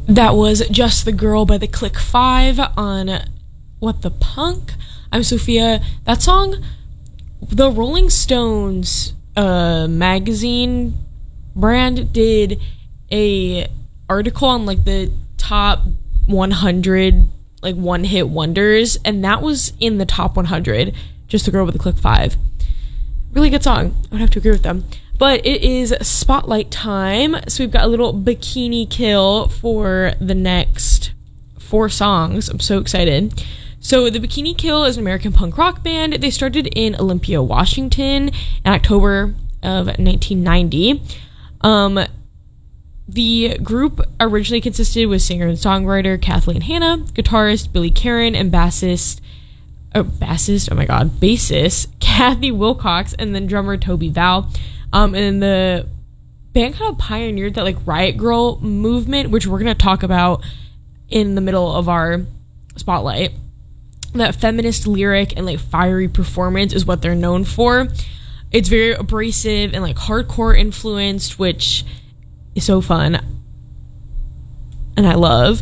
That was Just the Girl by the Click 5 on What the Punk. I'm Sophia. That song, the Rolling Stones magazine brand did a article on like the top 100 like one hit wonders, and that was in the top 100. Just the Girl with the Click 5. Really good song. I would have to agree with them. But it is spotlight time, so we've got a little Bikini Kill for the next 4 songs. I'm so excited. So the Bikini Kill is an American punk rock band. They started in Olympia, Washington in October of 1990. The group originally consisted with singer and songwriter Kathleen Hanna, guitarist Billy Karen, and bassist Kathy Wilcox, and then drummer Toby Val. And the band kind of pioneered that like Riot Grrrl movement, which we're going to talk about in the middle of our spotlight. That feminist lyric and like fiery performance is what they're known for. It's very abrasive and like hardcore influenced, which is so fun and I love.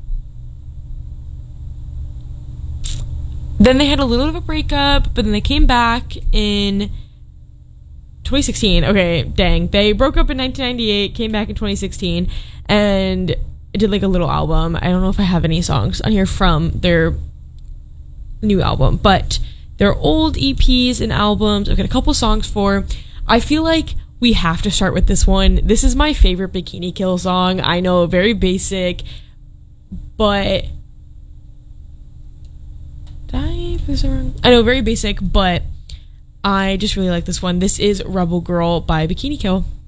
Then they had a little bit of a breakup, but then they came back in 2016. Okay, dang. They broke up in 1998, came back in 2016, and did like a little album. I don't know if I have any songs on here from their new album, but their old EPs and albums, I've got a couple songs for. I feel like we have to start with this one. This is my favorite Bikini Kill song. I know, very basic, but I know, very basic, but I just really like this one. This is Rebel Girl by Bikini Kill.